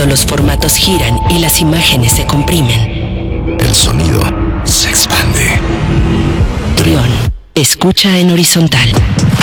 cuando los formatos giran y las imágenes se comprimen. El sonido se expande. Trión, escucha en horizontal.